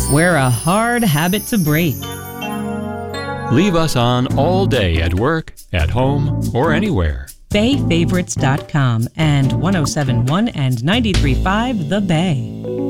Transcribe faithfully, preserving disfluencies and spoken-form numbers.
We're a hard habit to break. Leave us on all day at work, at home, or anywhere. Bay Favorites dot com and ten seventy-one and ninety-three point five The Bay.